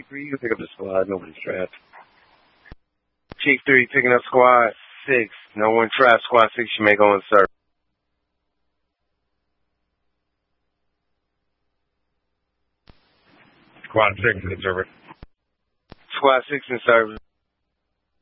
3, you can pick up the squad. Nobody's trapped. Chief 3 picking up squad 6. No one trapped. Squad 6, you may go in service. Squad 6 in service. Squad 6 in service.